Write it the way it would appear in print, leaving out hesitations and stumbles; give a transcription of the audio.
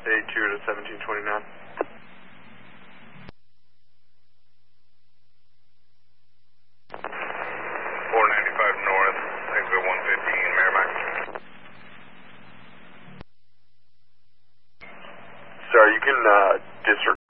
A2 to 1729. North, exit 115, Merrimack. Sorry, you can disregard